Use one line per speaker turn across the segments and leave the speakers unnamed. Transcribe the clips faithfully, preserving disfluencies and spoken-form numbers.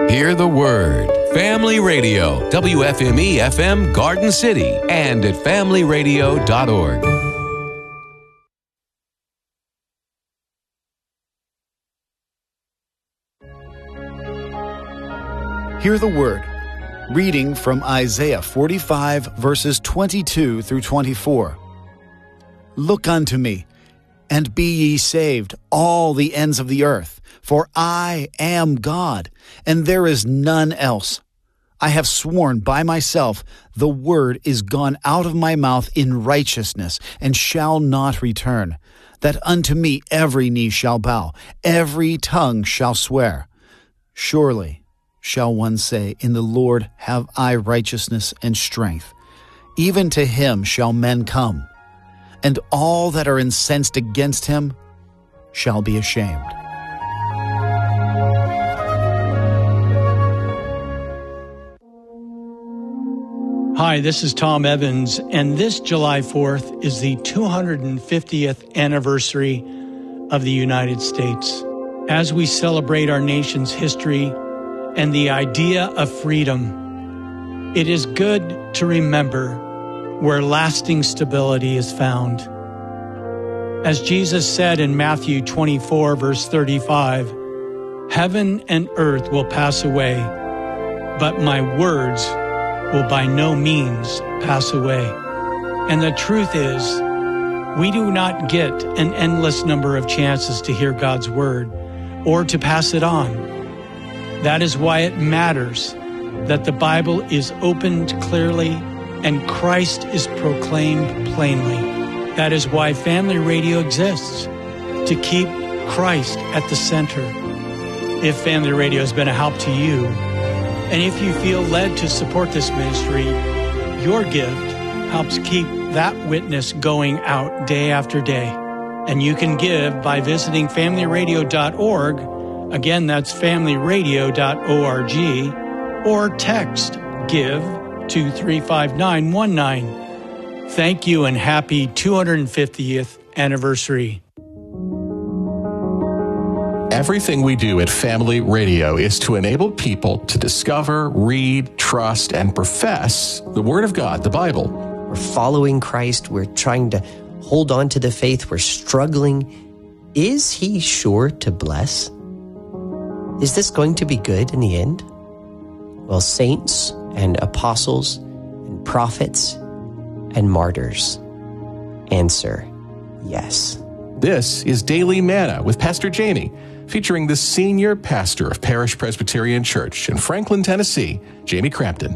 Hear the Word. Family Radio, W F M E F M Garden City, and at family radio dot org.
Hear the Word. Reading from Isaiah forty-five, verses twenty-two through twenty-four. Look unto me, and be ye saved, all the ends of the earth, for I am God, and there is none else. I have sworn by myself, the word is gone out of my mouth in righteousness, and shall not return, that unto me every knee shall bow, every tongue shall swear. Surely shall one say, in the Lord have I righteousness and strength. Even to him shall men come, and all that are incensed against him shall be ashamed.
Hi, this is Tom Evans, and this July fourth is the two hundred fiftieth anniversary of the United States. As we celebrate our nation's history and the idea of freedom, it is good to remember where lasting stability is found. As Jesus said in Matthew twenty-four, verse thirty-five, heaven and earth will pass away, but my words will by no means pass away. And the truth is, we do not get an endless number of chances to hear God's word or to pass it on. That is why it matters that the Bible is opened clearly and Christ is proclaimed plainly. That is why Family Radio exists, to keep Christ at the center. If Family Radio has been a help to you, and if you feel led to support this ministry, your gift helps keep that witness going out day after day. And you can give by visiting family radio dot org. Again, that's family radio dot org. Or text GIVE to three five nine one nine. Thank you and happy two hundred fiftieth anniversary.
Everything we do at Family Radio is to enable people to discover, read, trust, and profess the Word of God, the Bible.
We're following Christ. We're trying to hold on to the faith. We're struggling. Is He sure to bless? Is this going to be good in the end? Well, saints and apostles and prophets and martyrs answer yes.
This is Daily Manna with Pastor Jamie, featuring the senior pastor of Parish Presbyterian Church in Franklin, Tennessee, Jamie Crampton.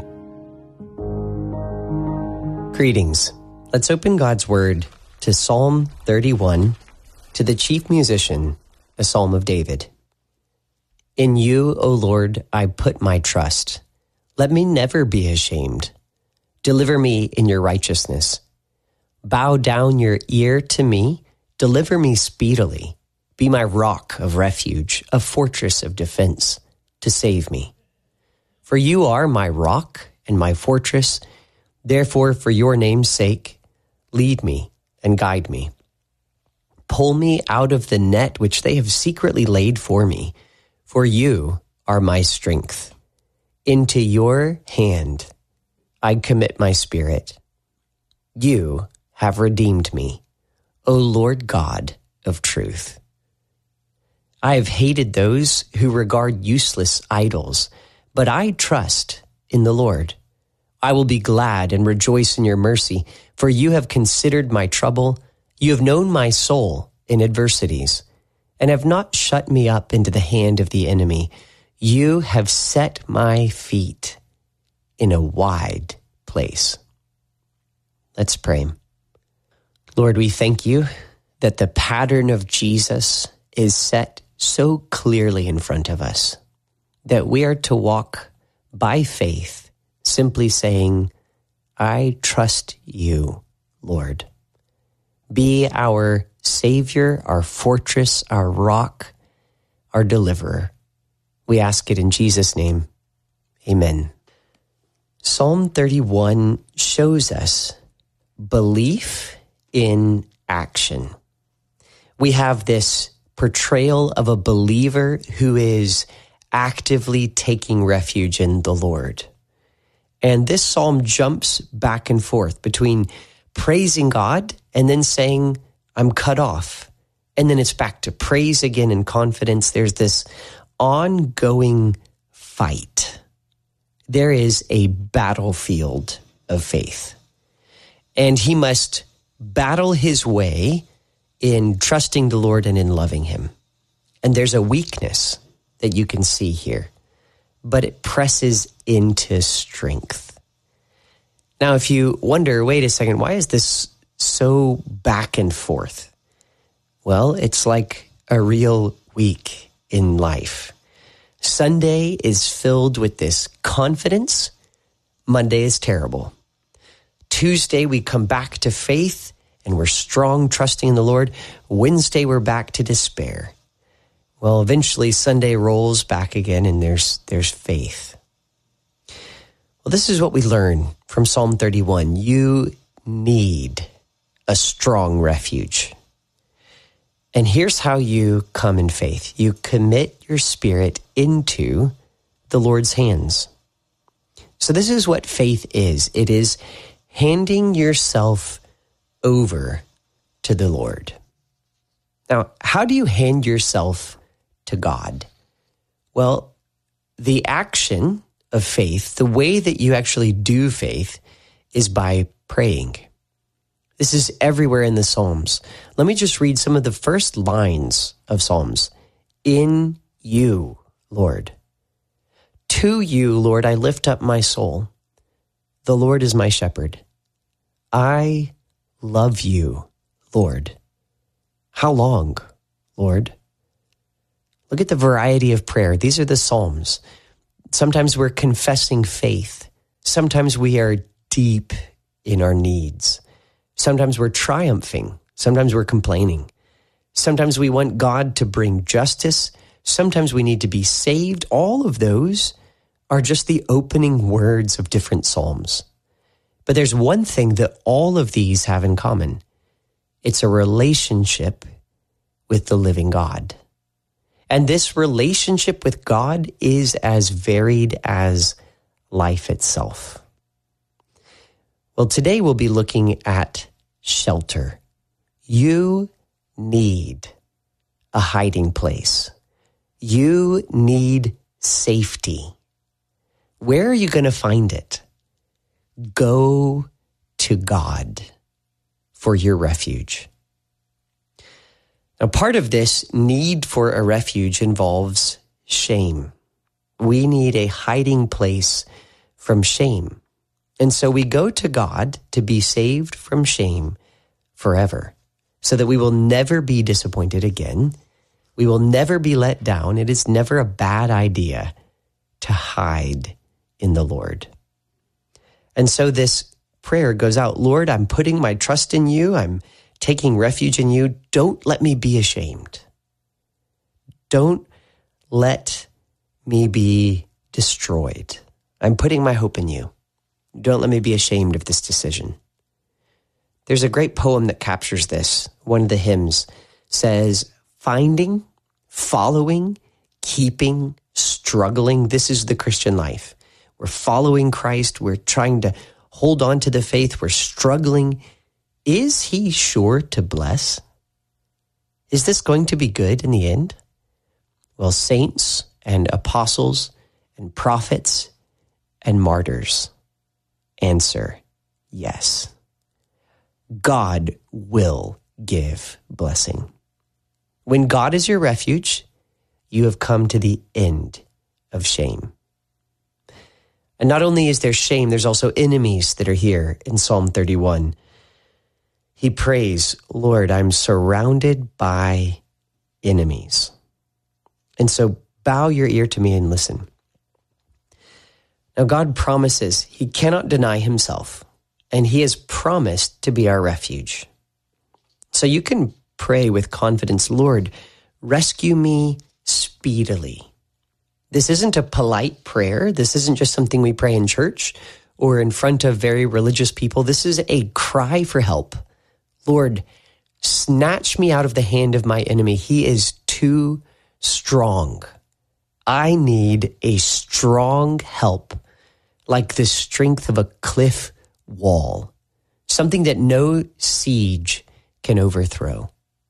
Greetings. Let's open God's Word to Psalm thirty-one, to the chief musician, a Psalm of David. In you, O Lord, I put my trust. Let me never be ashamed. Deliver me in your righteousness. Bow down your ear to me. Deliver me speedily. Be my rock of refuge, a fortress of defense, to save me. For you are my rock and my fortress. Therefore, for your name's sake, lead me and guide me. Pull me out of the net which they have secretly laid for me, for you are my strength. Into your hand I commit my spirit. You have redeemed me, O Lord God of truth. I have hated those who regard useless idols, but I trust in the Lord. I will be glad and rejoice in your mercy, for you have considered my trouble. You have known my soul in adversities, and have not shut me up into the hand of the enemy. You have set my feet in a wide place. Let's pray. Lord, we thank you that the pattern of Jesus is set so clearly in front of us, that we are to walk by faith, simply saying, I trust you, Lord. Be our Savior, our fortress, our rock, our deliverer. We ask it in Jesus' name. Amen. Psalm thirty-one shows us belief in action. We have this portrayal of a believer who is actively taking refuge in the Lord. And this psalm jumps back and forth between praising God and then saying, I'm cut off. And then it's back to praise again and confidence. There's this ongoing fight. There is a battlefield of faith. And he must battle his way in trusting the Lord and in loving him. And there's a weakness that you can see here, but it presses into strength. Now, if you wonder, wait a second, why is this so back and forth? Well, it's like a real week in life. Sunday is filled with this confidence. Monday is terrible. Tuesday, we come back to faith and we're strong, trusting in the Lord. Wednesday, we're back to despair. Well, eventually Sunday rolls back again and there's there's faith. Well, this is what we learn from Psalm thirty-one. You need a strong refuge. And here's how you come in faith. You commit your spirit into the Lord's hands. So this is what faith is. It is handing yourself over to the Lord. Now, how do you hand yourself to God? Well, the action of faith, the way that you actually do faith, is by praying. This is everywhere in the Psalms. Let me just read some of the first lines of Psalms. In you, Lord. To you, Lord, I lift up my soul. The Lord is my shepherd. I love you, Lord. How long, Lord? Look at the variety of prayer. These are the Psalms. Sometimes we're confessing faith. Sometimes we are deep in our needs. Sometimes we're triumphing. Sometimes we're complaining. Sometimes we want God to bring justice. Sometimes we need to be saved. All of those are just the opening words of different Psalms. But there's one thing that all of these have in common. It's a relationship with the living God. And this relationship with God is as varied as life itself. Well, today we'll be looking at shelter. You need a hiding place. You need safety. Where are you going to find it? Go to God for your refuge. Now, part of this need for a refuge involves shame. We need a hiding place from shame. And so we go to God to be saved from shame forever, so that we will never be disappointed again. We will never be let down. It is never a bad idea to hide in the Lord. And so this prayer goes out, Lord, I'm putting my trust in you. I'm taking refuge in you. Don't let me be ashamed. Don't let me be destroyed. I'm putting my hope in you. Don't let me be ashamed of this decision. There's a great poem that captures this. One of the hymns says, finding, following, keeping, struggling. This is the Christian life. We're following Christ. We're trying to hold on to the faith. We're struggling. Is he sure to bless? Is this going to be good in the end? Well, saints and apostles and prophets and martyrs answer yes. God will give blessing. When God is your refuge, you have come to the end of shame. And not only is there shame, there's also enemies that are here in Psalm thirty-one. He prays, Lord, I'm surrounded by enemies. And so bow your ear to me and listen. Now, God promises he cannot deny himself, and he has promised to be our refuge. So you can pray with confidence, Lord, rescue me speedily. This isn't a polite prayer. This isn't just something we pray in church or in front of very religious people. This is a cry for help. Lord, snatch me out of the hand of my enemy. He is too strong. I need a strong help, like the strength of a cliff wall, something that no siege can overthrow.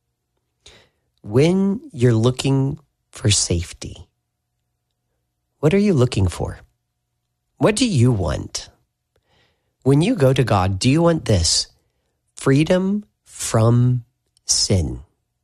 When you're looking for safety, what are you looking for? What do you want? When you go to God, do you want this? Freedom from sin?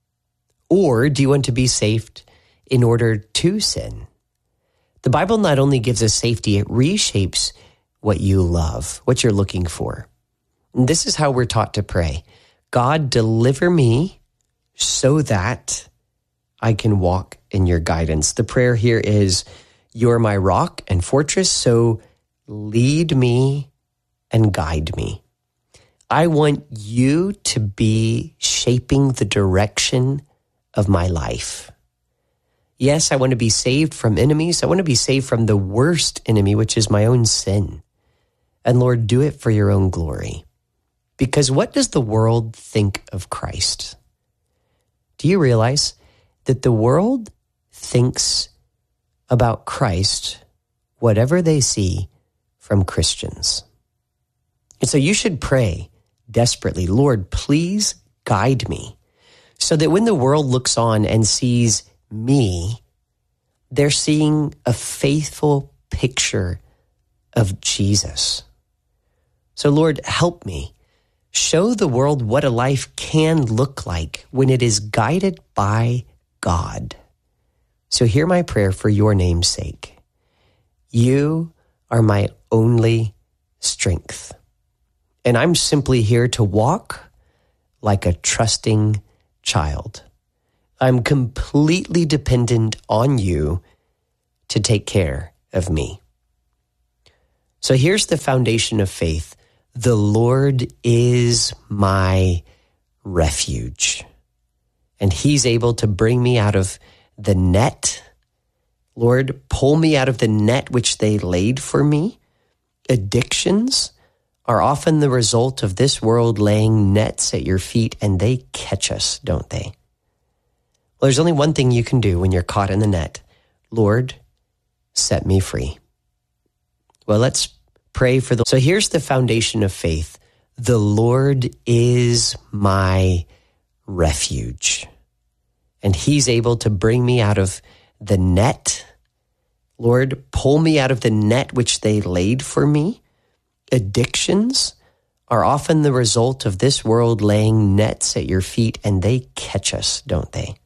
Or do you want to be saved in order to sin? The Bible not only gives us safety, it reshapes what you love, what you're looking for. And this is how we're taught to pray. God, deliver me so that I can walk in your guidance. The prayer here is, you're my rock and fortress, so lead me and guide me. I want you to be shaping the direction of my life. Yes, I want to be saved from enemies. I want to be saved from the worst enemy, which is my own sin. And Lord, do it for your own glory. Because what does the world think of Christ? Do you realize that the world thinks about Christ whatever they see from Christians? And so you should pray desperately, Lord, please guide me, so that when the world looks on and sees me, they're seeing a faithful picture of Jesus. So Lord, help me. Show the world what a life can look like when it is guided by God. So hear my prayer for your name's sake. You are my only strength. And I'm simply here to walk like a trusting child. I'm completely dependent on you to take care of me. So here's the foundation of faith. The Lord is my refuge, and he's able to bring me out of the net. Lord, pull me out of the net which they laid for me. Addictions are often the result of this world laying nets at your feet, and they catch us, don't they? Well, there's only one thing you can do when you're caught in the net. Lord, set me free. Well, let's pray for the... So here's the foundation of faith. The Lord is my refuge, and he's able to bring me out of the net. Lord, pull me out of the net which they laid for me. Addictions are often the result of this world laying nets at your feet, and they catch us, don't they?